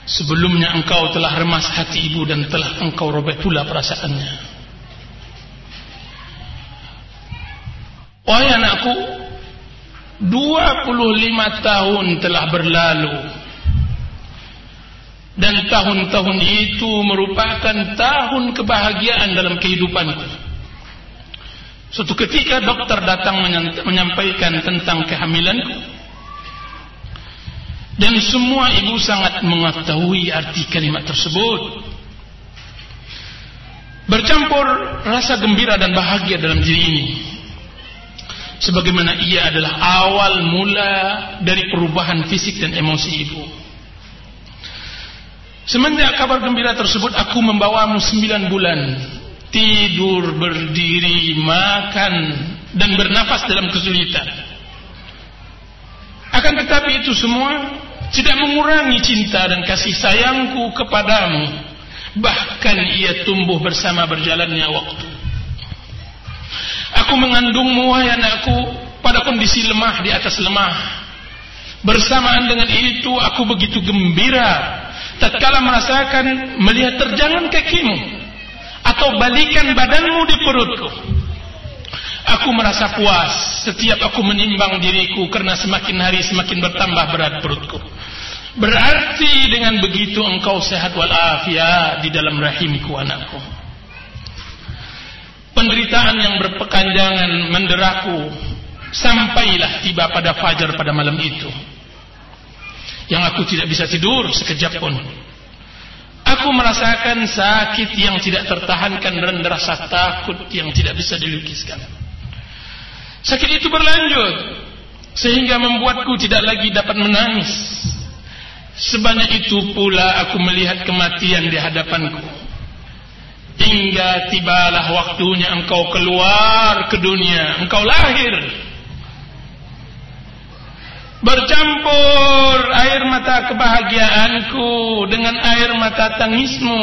Sebelumnya engkau telah remas hati ibu dan telah engkau robek pula perasaannya. Wahai anakku, 25 tahun telah berlalu, dan tahun-tahun itu merupakan tahun kebahagiaan dalam kehidupanku. Suatu ketika dokter datang menyampaikan tentang kehamilanku, dan semua ibu sangat mengetahui arti kalimat tersebut. Bercampur rasa gembira dan bahagia dalam diri ini, sebagaimana ia adalah awal mula dari perubahan fisik dan emosi ibu. Semenjak kabar gembira tersebut, aku membawamu 9 bulan tidur, berdiri, makan, dan bernafas dalam kesulitan. Akan tetapi itu semua tidak mengurangi cinta dan kasih sayangku kepadamu. Bahkan ia tumbuh bersama berjalannya waktu. Aku mengandungmu, wahai anakku, pada kondisi lemah di atas lemah. Bersamaan dengan itu aku begitu gembira tatkala merasakan melihat terjangan kakimu atau balikan badanmu di perutku. Aku merasa puas setiap aku menimbang diriku, karena semakin hari semakin bertambah berat perutku. Berarti dengan begitu engkau sehat walafiat di dalam rahimku, anakku. Penderitaan yang berkepanjangan menderaku sampailah tiba pada fajar pada malam itu, yang aku tidak bisa tidur sekejap pun. Aku merasakan sakit yang tidak tertahankan dan rasa takut yang tidak bisa dilukiskan. Sakit itu berlanjut sehingga membuatku tidak lagi dapat menangis. Sebanyak itu pula aku melihat kematian di hadapanku, hingga tibalah waktunya engkau keluar ke dunia, engkau lahir. Bercampur air mata kebahagiaanku dengan air mata tangismu.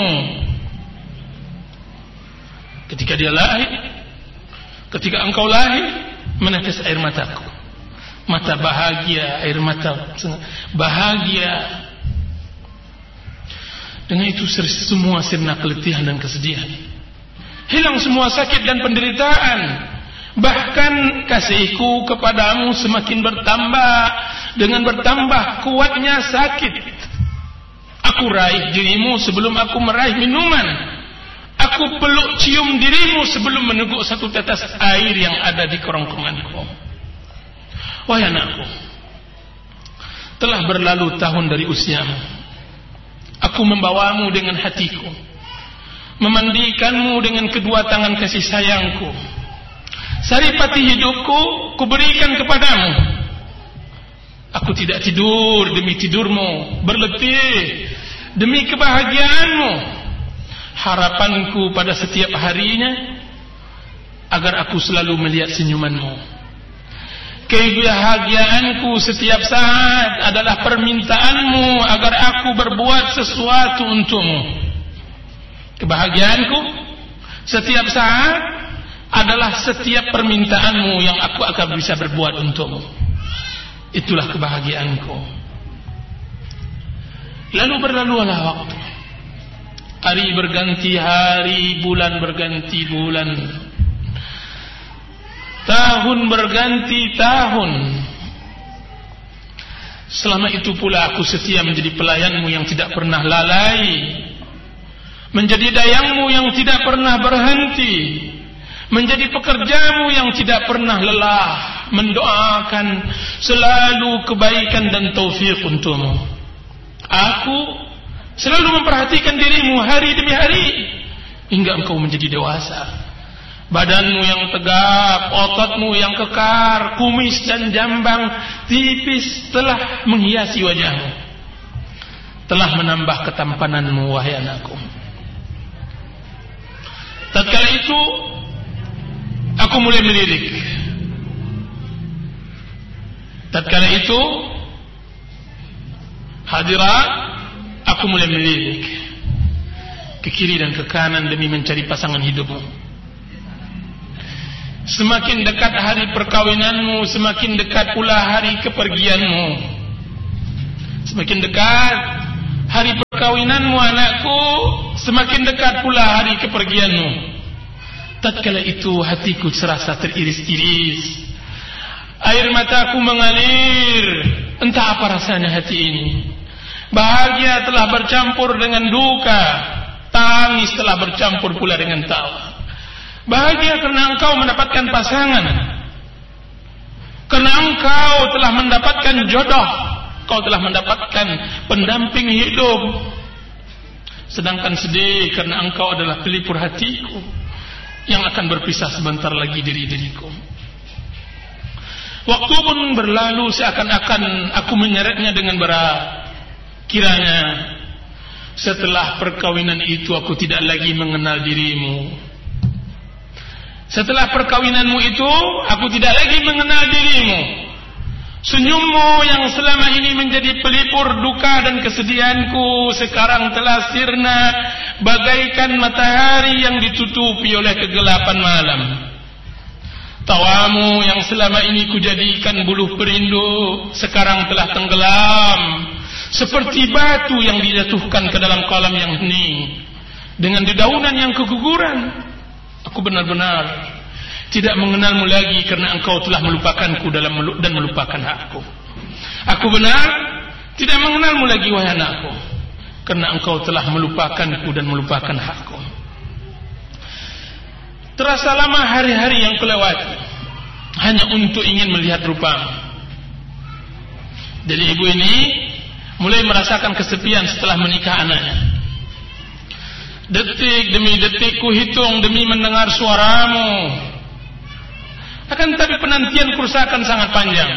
Ketika dia lahir, ketika engkau lahir, menetes air mataku. Mata bahagia, air mata bahagia. Dengan itu semua sirna keletihan dan kesedihan. Hilang semua sakit dan penderitaan. Bahkan kasihku kepadamu semakin bertambah. Dengan bertambah kuatnya sakit, aku raih dirimu sebelum aku meraih minuman. Aku peluk cium dirimu sebelum meneguk satu tetes air yang ada di kerongkonganku. Wahai anakku, telah berlalu tahun dari usiamu. Aku membawamu dengan hatiku, memandikanmu dengan kedua tangan kasih sayangku. Saripati hidupku kuberikan kepadamu. Aku tidak tidur demi tidurmu, berletih demi kebahagiaanmu. Harapanku pada setiap harinya agar aku selalu melihat senyumanmu. Kebahagiaanku setiap saat adalah permintaanmu agar aku berbuat sesuatu untukmu. Kebahagiaanku setiap saat adalah setiap permintaanmu yang aku akan bisa berbuat untukmu. Itulah kebahagiaanku. Lalu berlalulah waktu. Hari berganti hari, bulan berganti bulan, tahun berganti tahun. Selama itu pula aku setia menjadi pelayanmu yang tidak pernah lalai, menjadi dayangmu yang tidak pernah berhenti, menjadi pekerjamu yang tidak pernah lelah, mendoakan selalu kebaikan dan taufik untukmu. Aku selalu memperhatikan dirimu hari demi hari hingga engkau menjadi dewasa. Badanmu yang tegap, ototmu yang kekar, kumis dan jambang tipis telah menghiasi wajahmu, telah menambah ketampananmu, wahai anakku. Tatkala itu aku mulai melirik. Tatkala itu hadirat, aku mulai melirik ke kiri dan ke kanan demi mencari pasangan hidupmu. Semakin dekat hari perkawinanmu, semakin dekat pula hari kepergianmu. Semakin dekat hari perkawinanmu, perkawinanmu anakku, semakin dekat pula hari kepergianmu. Tatkala itu hatiku serasa teriris-iris, air mataku mengalir. Entah apa rasanya hati ini. Bahagia telah bercampur dengan duka, tangis telah bercampur pula dengan tawa. Bahagia karena engkau mendapatkan pasangan, karena engkau telah mendapatkan jodoh, kau telah mendapatkan pendamping hidup. Sedangkan sedih karena engkau adalah pelipur hatiku yang akan berpisah sebentar lagi dari diriku. Waktu pun berlalu seakan-akan aku menyeretnya dengan berat. Kiranya setelah perkawinan itu aku tidak lagi mengenal dirimu. Setelah perkawinanmu itu aku tidak lagi mengenal dirimu. Senyummu yang selama ini menjadi pelipur duka dan kesedihanku sekarang telah sirna bagaikan matahari yang ditutupi oleh kegelapan malam. Tawamu yang selama ini kujadikan buluh perindu sekarang telah tenggelam seperti batu yang dijatuhkan ke dalam kolam yang hening. Dengan dedaunan yang keguguran, aku benar-benar tidak mengenalmu lagi karena engkau telah melupakanku dan melupakan aku. Aku benar tidak mengenalmu lagi wahai anakku, karena engkau telah melupakanku dan melupakan aku. Terasa lama hari-hari yang kelewati hanya untuk ingin melihat rupamu. Jadi ibu ini mulai merasakan kesepian setelah menikah anaknya. Detik demi detik ku hitung demi mendengar suaramu. Akan tetapi penantian kerusakan sangat panjang.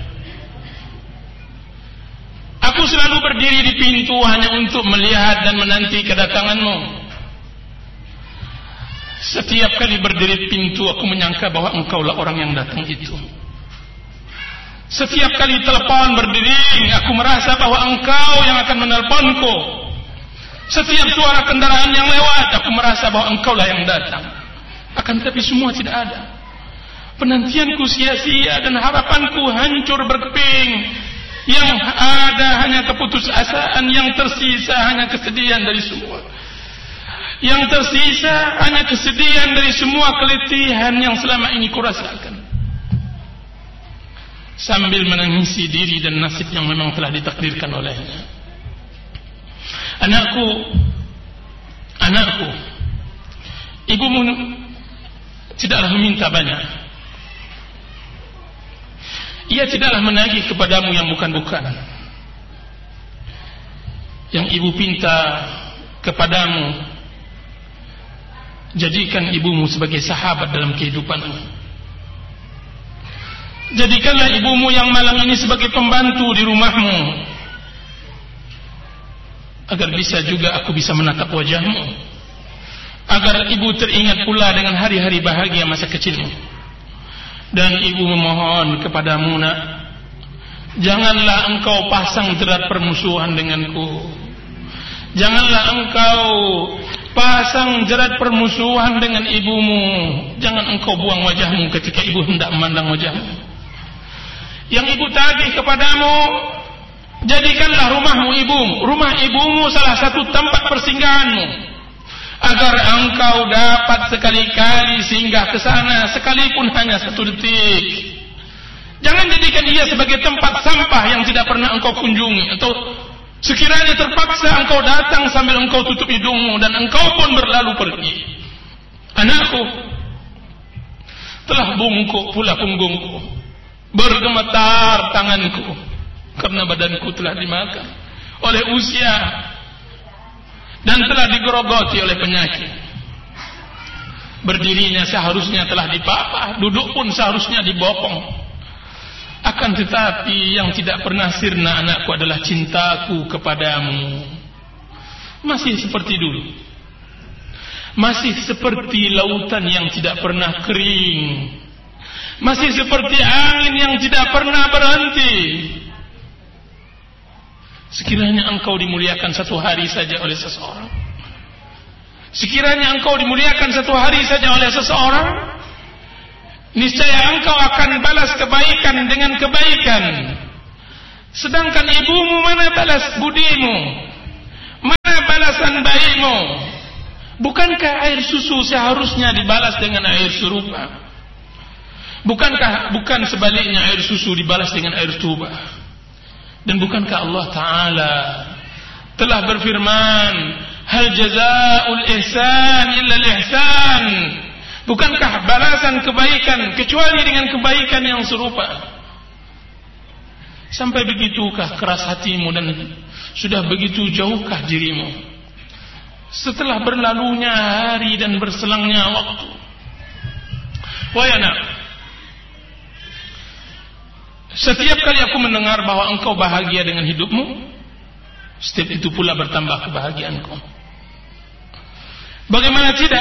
Aku selalu berdiri di pintu hanya untuk melihat dan menanti kedatanganmu. Setiap kali berdiri di pintu aku menyangka bahwa engkaulah orang yang datang itu. Setiap kali telepon berdering aku merasa bahwa engkau yang akan menelponku. Setiap suara kendaraan yang lewat aku merasa bahwa engkaulah yang datang. Akan tetapi semua tidak ada. Penantianku sia-sia dan harapanku hancur berkeping. Yang ada hanya keputusasaan, yang tersisa hanya kesedihan dari semua. Yang tersisa hanya kesedihan dari semua keletihan yang selama ini kurasakan. Sambil menangisi diri dan nasib yang memang telah ditakdirkan olehnya. Anakku, ibumu tidaklah meminta banyak. Ia tidaklah menagih kepadamu yang bukan-bukan. Yang ibu pinta kepadamu, jadikan ibumu sebagai sahabat dalam kehidupanmu. Jadikanlah ibumu yang malang ini sebagai pembantu di rumahmu, agar bisa juga aku bisa menatap wajahmu, agar ibu teringat pula dengan hari-hari bahagia masa kecilmu. Dan ibu memohon kepadamu, nak, janganlah engkau pasang jerat permusuhan denganku. Janganlah engkau pasang jerat permusuhan dengan ibumu. Jangan engkau buang wajahmu ketika ibu hendak memandang wajahmu. Yang ibu tagih kepadamu, jadikanlah rumah ibumu salah satu tempat persinggahanmu, agar engkau dapat sekali-kali singgah ke sana sekalipun hanya 1 detik. Jangan jadikan dia sebagai tempat sampah yang tidak pernah engkau kunjungi, atau sekiranya terpaksa engkau datang sambil engkau tutup hidungmu dan engkau pun berlalu pergi. Anakku, telah bungkuk pula punggungku, bergemetar tanganku, karena badanku telah dimakan oleh usia dan telah digerogoti oleh penyakit. Berdirinya seharusnya telah dipapah, duduk pun seharusnya dibopong. Akan tetapi yang tidak pernah sirna anakku adalah cintaku kepadamu. Masih seperti dulu. Masih seperti lautan yang tidak pernah kering. Masih seperti angin yang tidak pernah berhenti. Sekiranya engkau dimuliakan 1 hari saja oleh seseorang, sekiranya engkau dimuliakan 1 hari saja oleh seseorang, niscaya engkau akan balas kebaikan dengan kebaikan. Sedangkan ibumu mana balas budimu, mana balasan baikmu? Bukankah air susu seharusnya dibalas dengan air serupa? Bukan sebaliknya air susu dibalas dengan air tuba? Dan bukankah Allah Ta'ala telah berfirman, hal jazaa'ul ihsan illa al-ihsan? Bukankah balasan kebaikan kecuali dengan kebaikan yang serupa? Sampai begitukah keras hatimu dan sudah begitu jauhkah dirimu setelah berlalunya hari dan berselangnya waktu? Wahai anak, setiap kali aku mendengar bahwa engkau bahagia dengan hidupmu, setiap itu pula bertambah kebahagiaanku. Bagaimana tidak?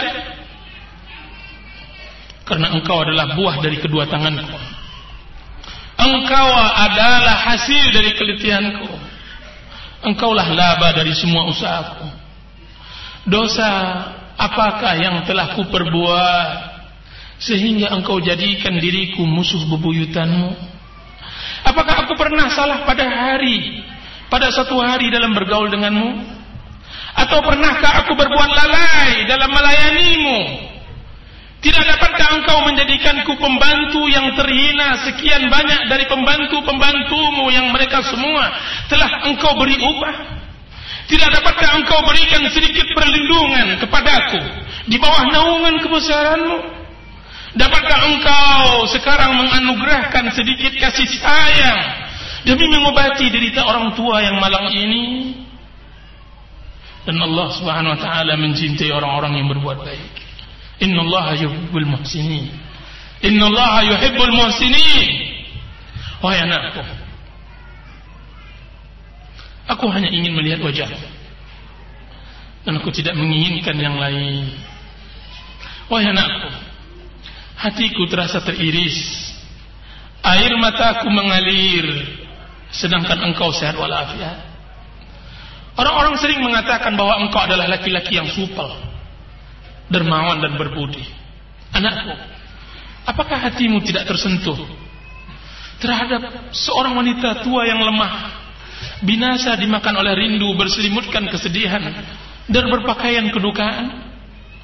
Karena engkau adalah buah dari kedua tanganku. Engkau adalah hasil dari kelitihanku. Engkaulah laba dari semua usahaku. Dosa apakah yang telah kuperbuat sehingga engkau jadikan diriku musuh bebuyutanmu? Apakah aku pernah salah pada satu hari dalam bergaul denganmu? Atau pernahkah aku berbuat lalai dalam melayanimu? Tidak dapatkah engkau menjadikanku pembantu yang terhina sekian banyak dari pembantu-pembantumu yang mereka semua telah engkau beri upah? Tidak dapatkah engkau berikan sedikit perlindungan kepadaku di bawah naungan kebesaranmu? Dapatkah engkau sekarang menganugerahkan sedikit kasih sayang demi mengobati derita orang tua yang malang ini? Dan Allah Subhanahu wa taala mencintai orang-orang yang berbuat baik. Innallaha yuhibbul muhsinin. Innallaha yuhibbul muhsinin. Wahai anakku, aku hanya ingin melihat wajahmu dan aku tidak menginginkan yang lain. Wahai anakku, hatiku terasa teriris, air mataku mengalir, sedangkan engkau sehat walafiat. Orang-orang sering mengatakan bahwa engkau adalah laki-laki yang supel, dermawan dan berbudi. Anakku, apakah hatimu tidak tersentuh terhadap seorang wanita tua yang lemah, binasa dimakan oleh rindu, berselimutkan kesedihan dan berpakaian kedukaan?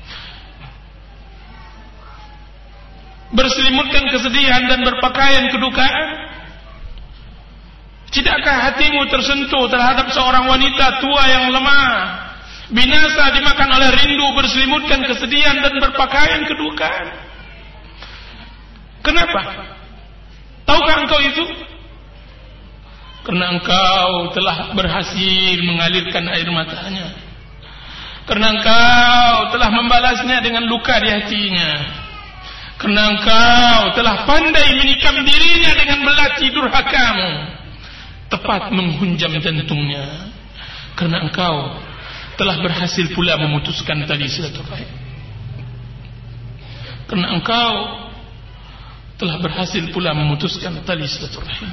Berselimutkan kesedihan dan berpakaian kedukaan. Tidakkah hatimu tersentuh terhadap seorang wanita tua yang lemah, binasa dimakan oleh rindu, berselimutkan kesedihan dan berpakaian kedukaan? Kenapa? Tahukah engkau itu? Karena engkau telah berhasil mengalirkan air matanya. Karena engkau telah membalasnya dengan luka di hatinya. Karena engkau telah pandai menikam dirinya dengan belati durhakamu, tepat menghunjam jantungnya. Karena engkau telah berhasil pula memutuskan tali silaturahim. Karena engkau telah berhasil pula memutuskan tali silaturahim.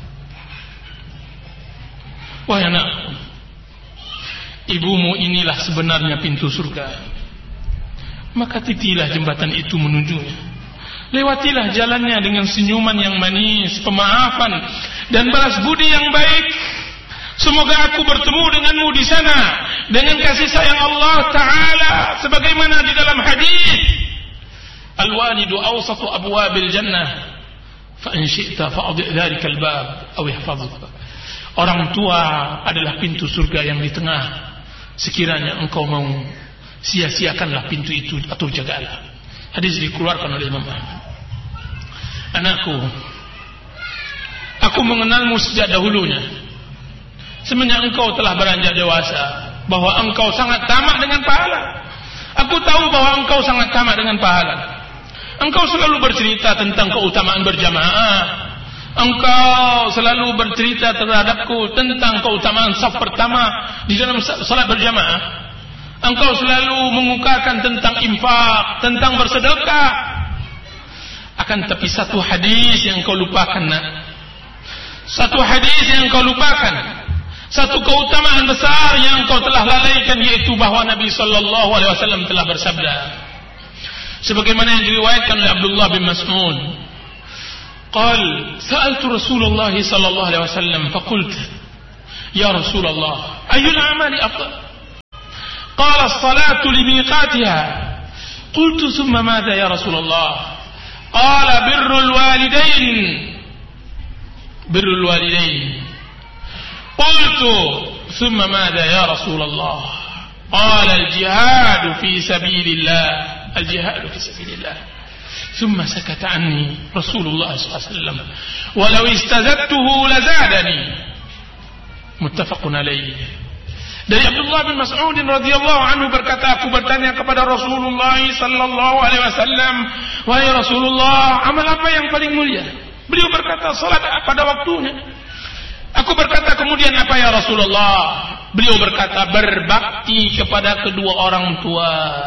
Wahai anakku, ibumu inilah sebenarnya pintu surga. Maka titilah jembatan itu menujunya. Lewatilah jalannya dengan senyuman yang manis, pemaafan dan balas budi yang baik. Semoga aku bertemu denganmu di sana dengan kasih sayang Allah Ta'ala, sebagaimana di dalam hadis, al-walidu awsatu abwabil jannah, fa in syi'ta fa'adhi' dhalika al-bab aw ihfadhhu. Orang tua adalah pintu surga yang di tengah. Sekiranya engkau mau, sia-siakanlah pintu itu atau jagalah. Hadis dikeluarkan oleh Imam Ahmad. Anakku, aku mengenalmu sejak dahulunya, semenjak engkau telah beranjak dewasa, bahwa engkau sangat tamak dengan pahala. Aku tahu bahwa engkau sangat tamak dengan pahala. Engkau selalu bercerita tentang keutamaan berjamaah. Engkau selalu bercerita terhadapku tentang keutamaan saf pertama di dalam salat berjamaah. Engkau selalu mengukakan tentang infak, tentang bersedekah. Akan tapi satu hadis yang kau lupakan, nak. Satu hadis yang kau lupakan. Satu keutamaan besar yang kau telah lalaikan, yaitu bahwa Nabi sallallahu alaihi wasallam telah bersabda, sebagaimana yang diriwayatkan oleh Abdullah bin Mas'ud, qal sa'altu Rasulullah sallallahu alaihi wasallam faqult ya Rasulullah ayyul amali afdal? as-salatu limiqatiha. Qultu thumma madha ya Rasulullah? Qala birrul walidain. Qultu thumma madha ya Rasulullah? Qala al-jihadu fi sabilillah. ثم سكت عني رسول الله صلى الله عليه وسلم ولو استزدته لزادني. Muttafaqun alaih. Dari Abdullah bin Mas'ud radhiyallahu anhu berkata, aku bertanya kepada Rasulullah sallallahu alaihi wasallam, wahai Rasulullah, amal apa yang paling mulia? Beliau berkata, salat pada waktunya. Aku berkata kemudian, apa ya Rasulullah? Beliau berkata, berbakti kepada kedua orang tua.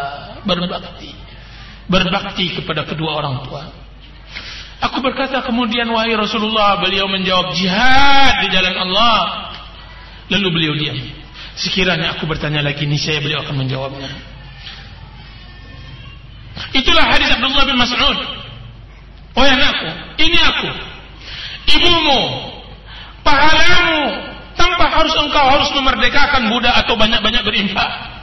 Berbakti kepada kedua orang tua. Aku berkata kemudian, wahai Rasulullah. Beliau menjawab, jihad di jalan Allah. Lalu beliau diam. Sekiranya aku bertanya lagi, niscaya beliau akan menjawabnya. Itulah hadis Abdullah bin Mas'ud. Wahai anakku, ini aku, ibumu, pahalamu, tanpa engkau harus memerdekakan budak atau banyak-banyak berinfak.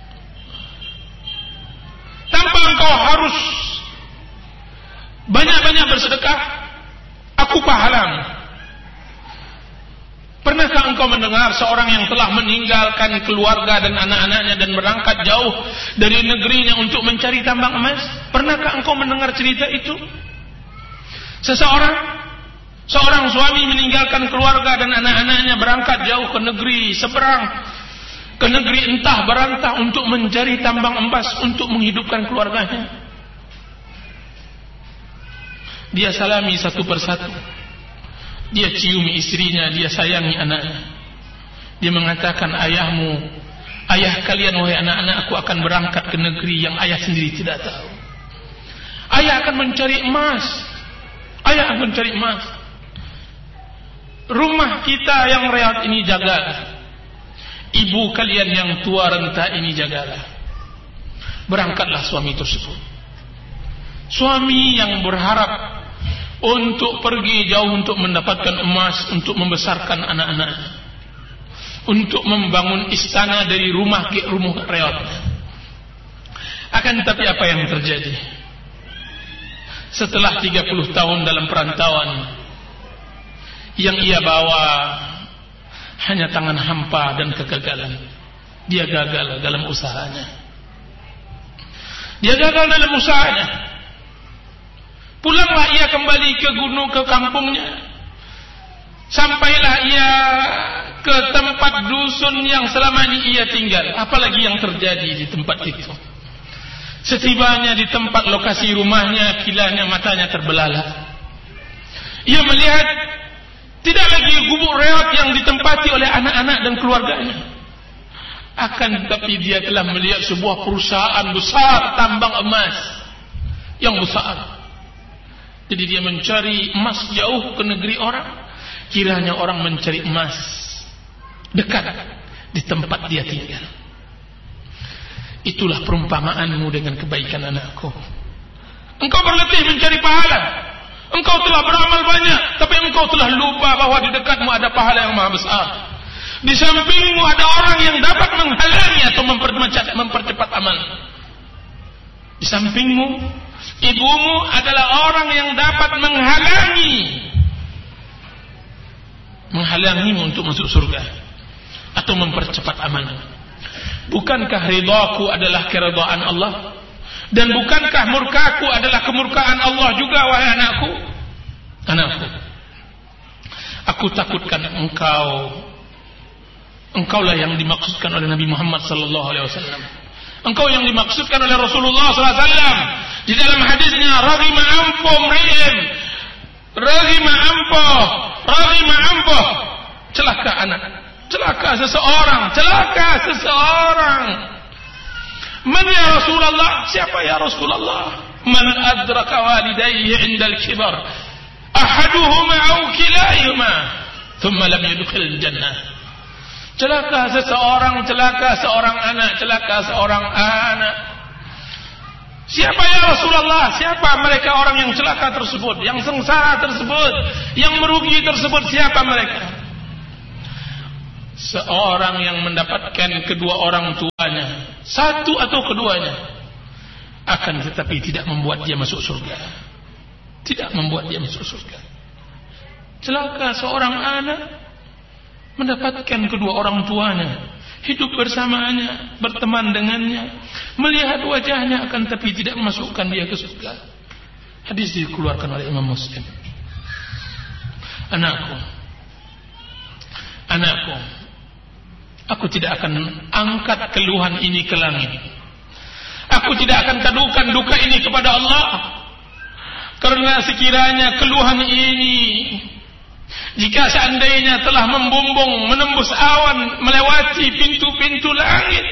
Tanpa engkau harus banyak-banyak bersedekah, aku pahalamu. Pernahkah engkau mendengar seorang yang telah meninggalkan keluarga dan anak-anaknya dan berangkat jauh dari negerinya untuk mencari tambang emas? Pernahkah engkau mendengar cerita itu? Seorang suami meninggalkan keluarga dan anak-anaknya berangkat jauh ke negeri seberang, ke negeri entah berantah untuk mencari tambang emas untuk menghidupkan keluarganya. Dia salami satu persatu. Dia ciumi istrinya, dia sayangi anaknya. Dia mengatakan, ayah kalian wahai anak-anak, aku akan berangkat ke negeri yang ayah sendiri tidak tahu. Ayah akan mencari emas. Rumah kita yang rehat ini jagalah. Ibu kalian yang tua renta ini jagalah. Berangkatlah suami tersebut. Suami yang berharap untuk pergi jauh untuk mendapatkan emas, untuk membesarkan anak-anaknya, untuk membangun istana dari rumah ke rumah reot. Akan tetapi apa yang terjadi? Setelah 30 tahun dalam perantauan, yang ia bawa hanya tangan hampa dan kegagalan. Dia gagal dalam usahanya. Pulanglah ia kembali ke gunung, ke kampungnya. Sampailah ia ke tempat dusun yang selama ini ia tinggal. Apalagi yang terjadi di tempat itu. Setibanya di tempat lokasi rumahnya, kilanya matanya terbelalak. Ia melihat tidak lagi gubuk reot yang ditempati oleh anak-anak dan keluarganya. Akan tetapi dia telah melihat sebuah perusahaan besar tambang emas yang besar. Jadi dia mencari emas jauh ke negeri orang. Kiranya orang mencari emas dekat di tempat dia tinggal. Itulah perumpamaanmu dengan kebaikan anakku. Engkau berletih mencari pahala. Engkau telah beramal banyak, tapi engkau telah lupa bahwa di dekatmu ada pahala yang maha besar. Di sampingmu ada orang yang dapat menghalangi atau mempercepat amal. Di sampingmu, ibumu adalah orang yang dapat menghalangimu untuk masuk surga atau mempercepat amal. Bukankah ridhaku adalah keridhaan Allah? Dan bukankah murkaku adalah kemurkaan Allah juga, wahai anakku? Aku takutkan engkaulah yang dimaksudkan oleh Nabi Muhammad sallallahu alaihi wasallam. Engkau yang dimaksudkan oleh Rasulullah sallallahu alaihi wasallam di dalam hadisnya, raghima ampo, celaka anak, celaka seseorang. Man ya Rasulullah? Siapa ya Rasulullah? Man adraka walidayhi 'inda al-kibar, ahaduhuma aw kilahuma, thumma lam yadkhul al-jannah. Celaka seorang anak. Siapa ya Rasulullah? Siapa mereka orang yang celaka tersebut, yang sengsara tersebut, yang merugi tersebut? Siapa mereka? seorang yang mendapatkan kedua orang tuanya, satu atau keduanya, akan tetapi tidak membuat dia masuk surga. Tidak membuat dia masuk surga. Celaka seorang anak mendapatkan kedua orang tuanya, hidup bersamanya, berteman dengannya, melihat wajahnya, akan tapi tidak memasukkan dia ke surga. Hadis dikeluarkan oleh Imam Muslim. Anakku, aku tidak akan angkat keluhan ini ke langit. Aku tidak akan kadukan duka ini kepada Allah. Karena sekiranya keluhan ini, jika seandainya telah membumbung, menembus awan, melewati pintu-pintu langit,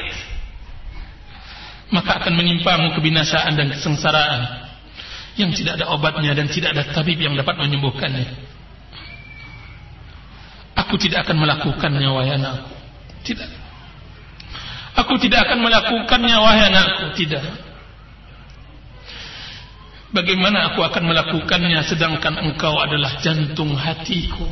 maka akan menimpamu kebinasaan dan kesengsaraan yang tidak ada obatnya dan tidak ada tabib yang dapat menyembuhkannya. Aku tidak akan melakukannya, wahai anakku. Tidak. Aku tidak akan melakukannya, wahai anakku. Tidak. Bagaimana aku akan melakukannya sedangkan engkau adalah jantung hatiku?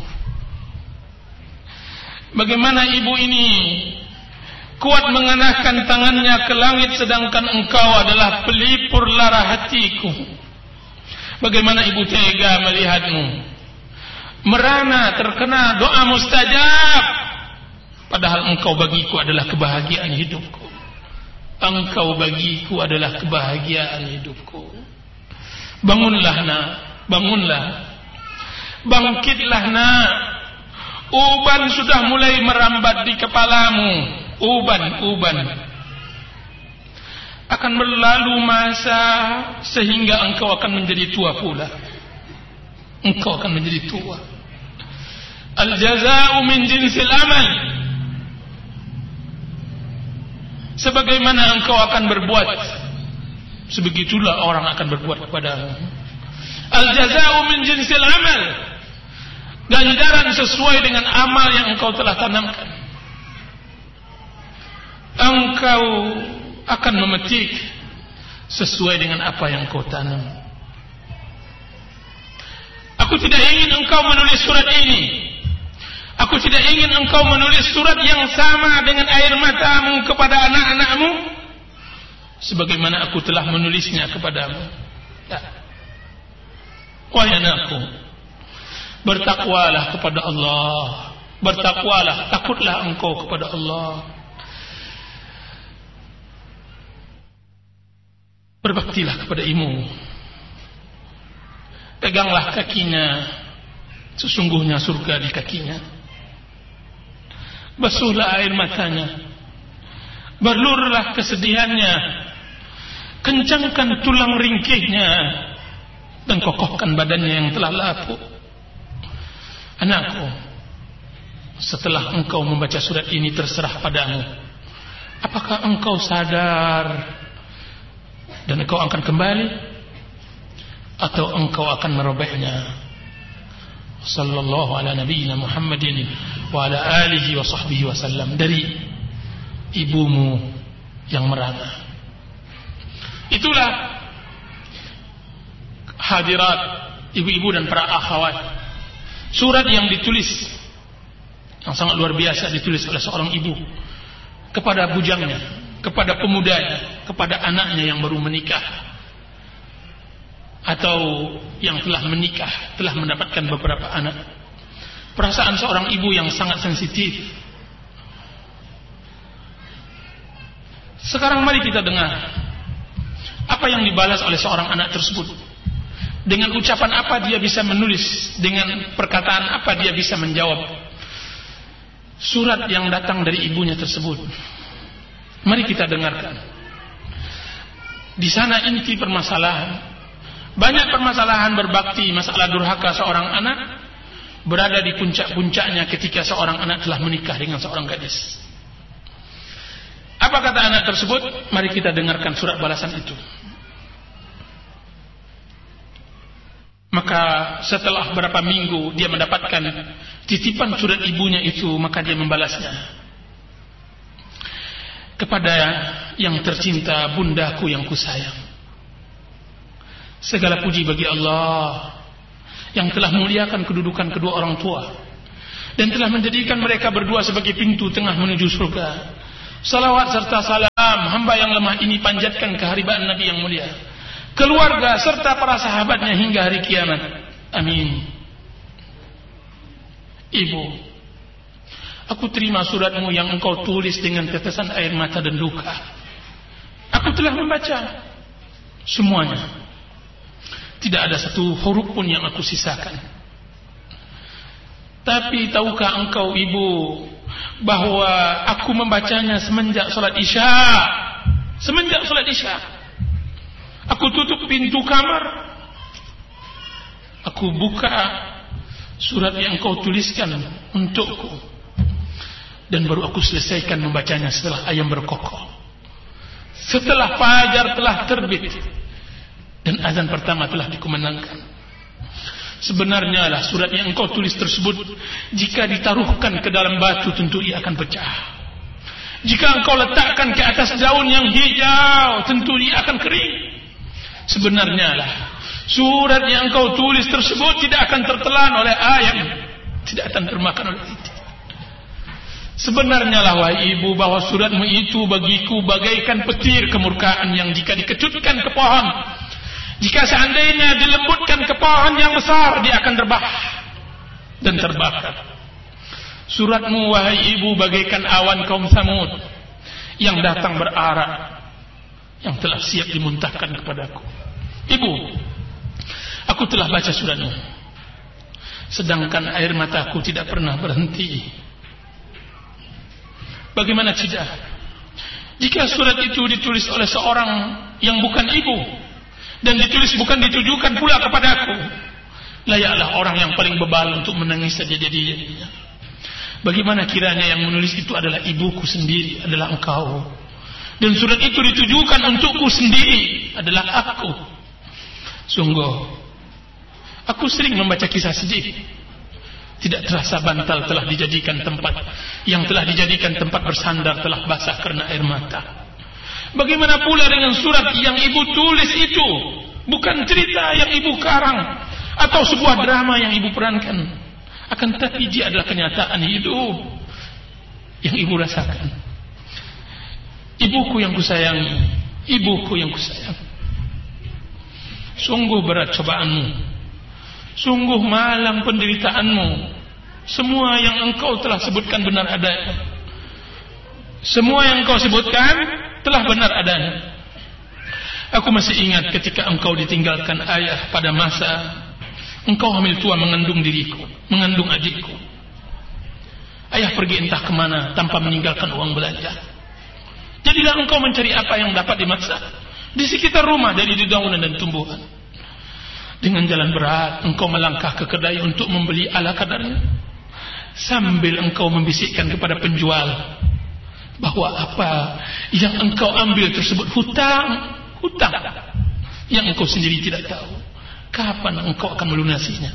Bagaimana ibu ini kuat mengenahkan tangannya ke langit sedangkan engkau adalah pelipur lara hatiku? Bagaimana ibu tega melihatmu merana terkena doa mustajab, padahal engkau bagiku adalah kebahagiaan hidupku. Engkau bagiku adalah kebahagiaan hidupku. Bangunlah nak, bangunlah, bangkitlah nak. Uban sudah mulai merambat di kepalamu. Uban akan berlalu masa sehingga engkau akan menjadi tua pula. Engkau akan menjadi tua. Al-jaza'u min jinsil amal. Sebagaimana engkau akan berbuat, sebegitulah orang akan berbuat kepadamu. Al-jaza'u min jinsil amal. Ganjaran sesuai dengan amal yang engkau telah tanamkan. Engkau akan memetik sesuai dengan apa yang engkau tanam. Aku tidak ingin engkau menulis surat ini. Aku tidak ingin engkau menulis surat yang sama dengan air matamu kepada anak-anakmu sebagaimana aku telah menulisnya kepadamu. Wahai anakku, bertakwalah kepada Allah. Bertakwalah, takutlah engkau kepada Allah. Berbaktilah kepada ibumu. Peganglah kakinya, sesungguhnya surga di kakinya. Basuhlah air matanya, berlurlah kesedihannya, kencangkan tulang ringkihnya, dan kokohkan badannya yang telah lapuk. Anakku, setelah engkau membaca surat ini terserah padamu. Apakah engkau sadar dan engkau akan kembali, atau engkau akan merobeknya? Sallallahu ala nabiyyina Muhammadin wa ala alihi wa sahbihi wasallam. Dari ibumu yang merana. Itulah hadirat ibu-ibu dan para akhwat, surat yang ditulis, yang sangat luar biasa, ditulis oleh seorang ibu kepada bujangnya, kepada pemudanya, kepada anaknya yang baru menikah atau yang telah menikah, telah mendapatkan beberapa anak. Perasaan seorang ibu yang sangat sensitif. Sekarang mari kita dengar apa yang dibalas oleh seorang anak tersebut. Dengan ucapan apa dia bisa menulis, dengan perkataan apa dia bisa menjawab surat yang datang dari ibunya tersebut. Mari kita dengarkan. Di sana inti permasalahan, banyak permasalahan berbakti, masalah durhaka seorang anak berada di puncak-puncaknya ketika seorang anak telah menikah dengan seorang gadis. Apa kata anak tersebut? Mari kita dengarkan surat balasan itu. Maka setelah beberapa minggu dia mendapatkan titipan surat ibunya itu, maka dia membalasnya. Kepada yang tercinta, bundaku yang kusayang, segala puji bagi Allah yang telah memuliakan kedudukan kedua orang tua dan telah menjadikan mereka berdua sebagai pintu tengah menuju surga. Salawat serta salam hamba yang lemah ini panjatkan keharibaan Nabi yang mulia, keluarga serta para sahabatnya hingga hari kiamat. Amin. Ibu, aku terima suratmu yang engkau tulis dengan tetesan air mata dan duka. Aku telah membaca semuanya. Tidak ada satu huruf pun yang aku sisakan. Tapi tahukah engkau, Ibu, bahwa aku membacanya semenjak salat Isya. Semenjak salat Isya, aku tutup pintu kamar, aku buka surat yang kau tuliskan untukku, dan baru aku selesaikan membacanya setelah ayam berkokok, setelah fajar telah terbit dan azan pertama telah dikumandangkan. Sebenarnya lah surat yang engkau tulis tersebut, jika ditaruhkan ke dalam batu tentu ia akan pecah. Jika engkau letakkan ke atas daun yang hijau tentu ia akan kering. Sebenarnya lah surat yang engkau tulis tersebut tidak akan tertelan oleh ayam, tidak akan termakan oleh itik. Sebenarnya lah wahai ibu, bahwa suratmu itu bagiku bagaikan petir kemurkaan yang jika dikecutkan ke pohon, jika seandainya dilembutkan ke pohon yang besar, dia akan rebah dan terbakar. Suratmu wahai ibu bagaikan awan kaum Samud yang datang berarak, yang telah siap dimuntahkan kepadaku. Ibu, aku telah baca suratmu, sedangkan air mataku tidak pernah berhenti. Bagaimana tidak, jika surat itu ditulis oleh seorang yang bukan ibu, dan ditulis bukan ditujukan pula kepadaku, layaklah orang yang paling bebal untuk menangis saja jadinya. Bagaimana kiranya yang menulis itu adalah ibuku sendiri, adalah engkau, dan surat itu ditujukan untukku sendiri, adalah aku. Sungguh aku sering membaca kisah sedih. Tidak terasa bantal telah dijadikan tempat, yang telah dijadikan tempat bersandar telah basah karena air mata. Bagaimana pula dengan surat yang ibu tulis itu? Bukan cerita yang ibu karang atau sebuah drama yang ibu perankan, akan tetapi dia adalah kenyataan hidup yang ibu rasakan. Ibuku yang kusayangi, ibuku yang kusayang. Sungguh berat cobaanmu, sungguh malang penderitaanmu. Semua yang engkau telah sebutkan benar adanya. Semua yang engkau sebutkan telah benar adanya. Aku masih ingat ketika engkau ditinggalkan ayah pada masa engkau hamil tua mengandung diriku, mengandung adikku. Ayah pergi entah kemana tanpa meninggalkan uang belanja. Jadilah engkau mencari apa yang dapat dimasak di sekitar rumah dari dedaunan dan tumbuhan. Dengan jalan berat engkau melangkah ke kedai untuk membeli ala kadarnya, sambil engkau membisikkan kepada penjual bahwa apa yang engkau ambil tersebut hutang yang engkau sendiri tidak tahu kapan engkau akan melunasinya.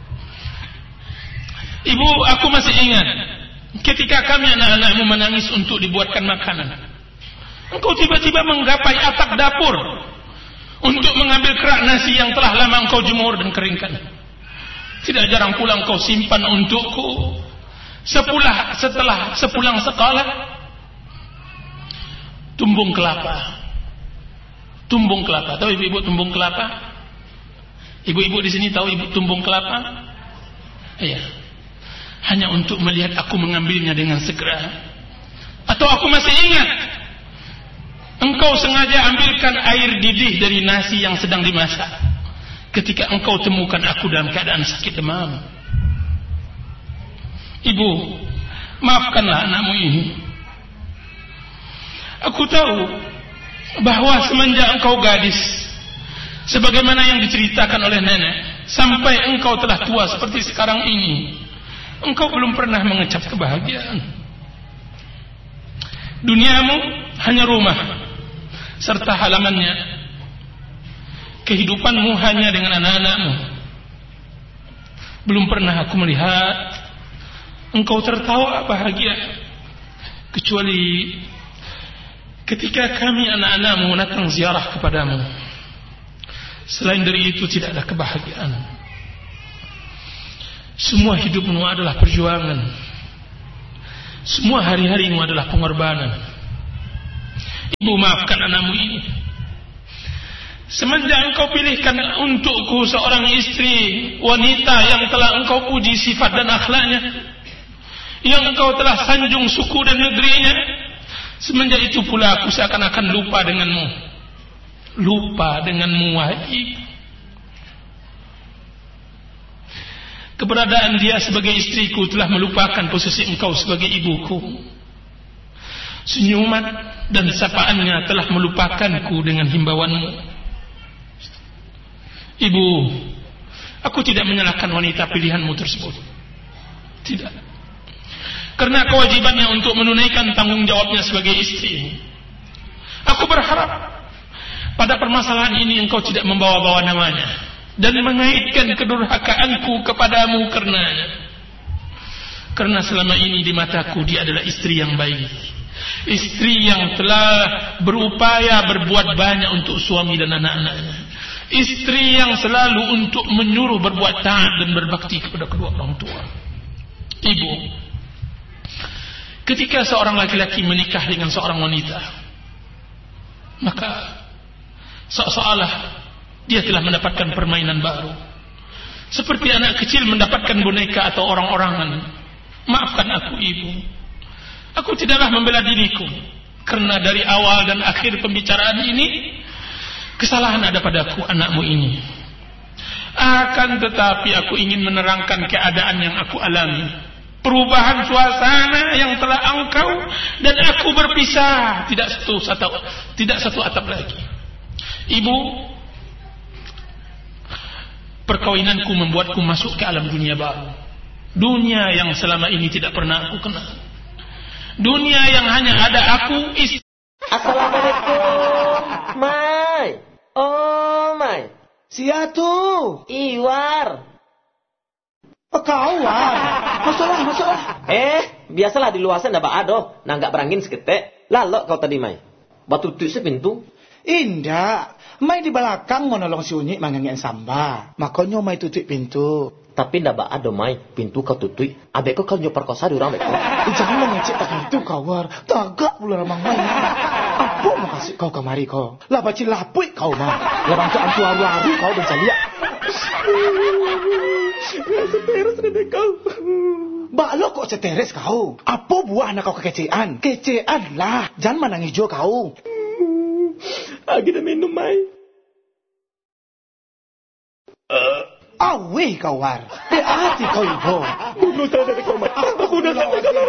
Ibu, aku masih ingat ketika kami anak-anakmu menangis untuk dibuatkan makanan, engkau tiba-tiba menggapai atap dapur untuk mengambil kerak nasi yang telah lama engkau jemur dan keringkan. Tidak jarang pula engkau simpan untukku setelah sepulang sekolah tumbung kelapa. Tumbung kelapa, tahu ibu-ibu tumbung kelapa? Ibu-ibu di sini tahu ibu tumbung kelapa? Iya. Hanya untuk melihat aku mengambilnya dengan segera. Atau aku masih ingat engkau sengaja ambilkan air didih dari nasi yang sedang dimasak ketika engkau temukan aku dalam keadaan sakit demam. Ibu, maafkanlah anakmu ini. Aku tahu bahwa semenjak engkau gadis, sebagaimana yang diceritakan oleh nenek, sampai engkau telah tua seperti sekarang ini, engkau belum pernah mengecap kebahagiaan. Duniamu hanya rumah serta halamannya. Kehidupanmu hanya dengan anak-anakmu. Belum pernah aku melihat engkau tertawa bahagia, kecuali ketika kami anak-anakmu datang ziarah kepadamu. Selain dari itu tidak ada kebahagiaan. Semua hidupmu adalah perjuangan. Semua hari-harimu adalah pengorbanan. Ibu, maafkan anakmu ini. Semenjak engkau pilihkan untukku seorang istri wanita yang telah engkau puji sifat dan akhlaknya, yang engkau telah sanjung suku dan negerinya, semenjak itu pula aku seakan-akan lupa denganmu. Lupa denganmu, wahai ibu. Keberadaan dia sebagai istriku telah melupakan posisi engkau sebagai ibuku. Senyuman dan sapaannya telah melupakanku dengan himbauanmu. Ibu, aku tidak menyalahkan wanita pilihanmu tersebut. Tidak. Karena kewajibannya untuk menunaikan tanggung jawabnya sebagai istri. Aku berharap pada permasalahan ini engkau tidak membawa-bawa namanya dan mengaitkan kedurhakaanku kepadamu karenanya. Karena selama ini di mataku dia adalah istri yang baik, istri yang telah berupaya berbuat banyak untuk suami dan anak-anaknya, istri yang selalu untuk menyuruh berbuat taat dan berbakti kepada kedua orang tua. Ibu, ketika seorang laki-laki menikah dengan seorang wanita, maka seolah-olah dia telah mendapatkan permainan baru, seperti anak kecil mendapatkan boneka atau orang-orangan. Maafkan aku, ibu. Aku tidaklah membela diriku, karena dari awal dan akhir pembicaraan ini kesalahan ada padaku, anakmu ini. Akan tetapi aku ingin menerangkan keadaan yang aku alami, perubahan suasana yang telah engkau dan aku berpisah, tidak satu atap lagi. Ibu, perkawinanku membuatku masuk ke alam dunia baru, dunia yang selama ini tidak pernah aku kenal, dunia yang hanya ada aku, istri. Assalamualaikum, Mai. Oh, Mai. Siatu. Iwar. Kau, War. Masalah. Biasalah di luar sana ada, nggak berangin seketek. Lalu kau tadi, Mai. Batu tutup sepintu. Indah. Mai di belakang mau nolong si Unyik mangangin samba. Makanya Mai tutup pintu. Tapi ndak ada, Mai. Pintu kau tutup. Abek kau nyoperkosa di orang beko. Jangan ngecek tak itu kau, War. Tagak pula ramang Mai. Apa mau kasih kau kemari kau? Lah baci lapui kau, Mai. Lah bantu antu aru-aru kau dan lihat. Seteres redek kau. Balok kok seteres kau? Apa buah anak kau kekecean? Kecean lah. Jangan manang hijau kau. Lagi dah minum, Mai. Awih kau, War. Hati kau ibu. Bunuh saya dari kau, Mai. Bunuh saya dari kau.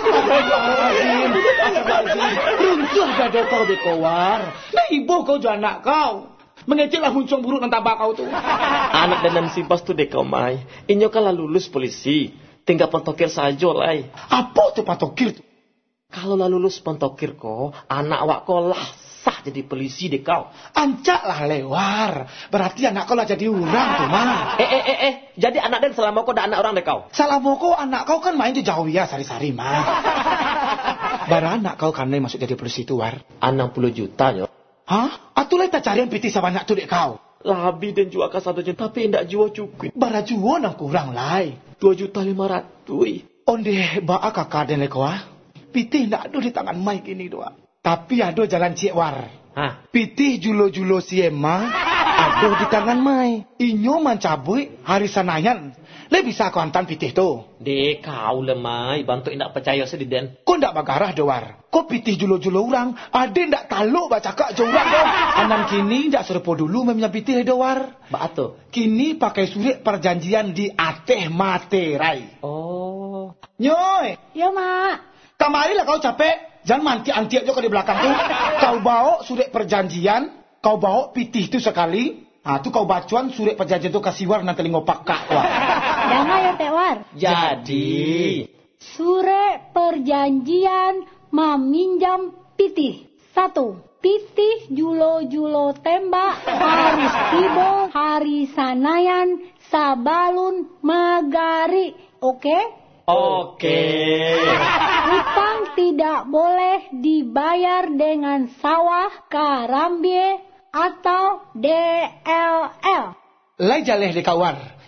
Runtuh gado kau deh kau, War. Nah ibu kau juga anak kau. Mengecillah huncung buruk dan tabak kau tu. Anak dan simpas tu deh kau, Mai. Inyo kalah lulus polisi. Tinggal pentokir saja, Lai. Apa tu pentokir tu? Kalau lah lulus pentokir kau, anak awak kau lah sah jadi polisi deh kau. Ancak lah lewar. Berarti anak kau lah jadi orang tu, mah. Jadi anak dan selama kau dah anak orang deh kau. Selama kau anak kau kan main di jauh ya sari-sari, mah. Bara anak kau kan masuk jadi polisi tu, War. 60 juta, yo. Hah? Atulah tak cari yang piti sebanyak tu dek kau. Labi dan jual ke 1 juta, tapi tidak jual cukup. Bara jual nak kurang lai. 2.500.000. Onde baa kakak dan leko ah. Piti ndak ada di tangan Mai kini doa. Tapi ada jalan cik, War. Hah? Piti julo-julo si Emma ada di tangan Mai. Inyo mencabui hari sanayan. Le bisa kau hantar pitih tu. Dek kau lemai, bantu indak percaya sediden. Kau ndak bagarah doar. Kau pitih julo-julo orang, ada ndak taluk baca kak jorang kau. Anan kini ndak serupa dulu mempunyai pitih doar. Baato. Kini pakai surat perjanjian di Ateh Materai. Oh. Nyoy. Ya, Mak. Kamarilah kau capek. Jangan manti-anti aja kau di belakang tu. Kau bawa surat perjanjian, kau bawa pitih tu sekali. Tu kau bacuan surat perjanjian tu kasih War nanti ngopak kak. Jangan ya, Teh War. Jadi. Surat perjanjian meminjam pitih. 1. Pitih julo-julo tembak harus tiba hari sanayan sabalun magari. Oke? Oke. Utang tidak boleh dibayar dengan sawah, karambie, atau DLL. Lai jaleh de kawar.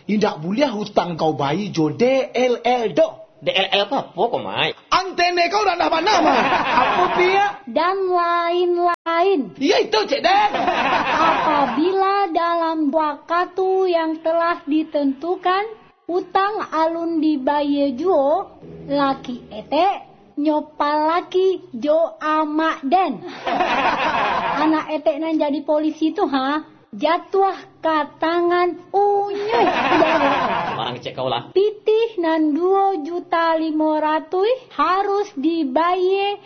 Indak boleh hutang kau bayi jo DLL doh. DLL apa kok, Mai? Antene kau dah mana mah? Apa pia? Dan lain-lain. Ya itu Cik Den. Apabila dalam waktu yang telah ditentukan utang alun dibayar juo, laki etek nyopal laki jo amak den. Anak etek nan jadi polisi tu jatuh ke tangan unyuy. Orang cek kau lah. Pitih nan 2.500.000 harus dibayar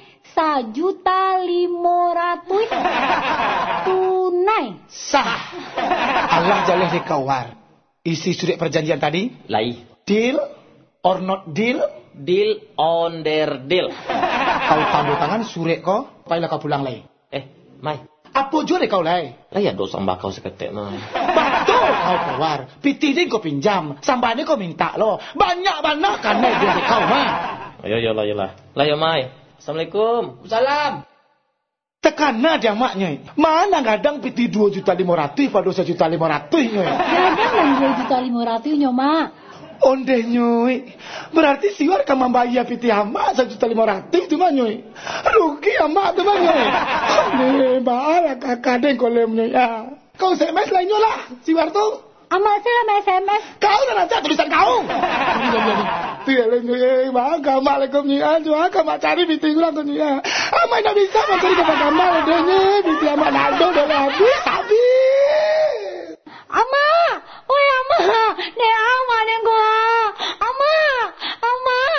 1.500.000 tunai. Sah. Allah jaleh di kawar. Isi surat perjanjian tadi? Lai. Deal or not deal? Deal on their deal. Kau tanda tangan surat kau, payah kau pulang lagi. Mai. Apa jual kau lagi? Lah ya dosa bakau seketek, Mai. Betul kau kawar. Pitih ni kau pinjam, sampai ni kau minta lo. Banyak-banyak kan dia kau mah. Ayolah. Lah ya, Mai. Assalamualaikum. Salam. Tekana dia maknya. Mana kadang pitih 2.500.000 pada 1.500.000 nyoy. Kadang 2.500.000 nyoma. Ondeh nyoy. Berarti siwar kan membayar pitih amak 1.500.000 tu mah nyoy. Rugi amak tu mah nyoy. Ondeh bahaya kakak deng kolem nyoy. Kau SMS lainnya lah siwar tu. Amak saya SMS. Kau dah nanti tulisan kau. Tiada nyoy. Assalamualaikum nyoy. Jual kamu cari pitih ulang tu nyoy. Amak nak bisa mencari kepada kamu deh nyoy.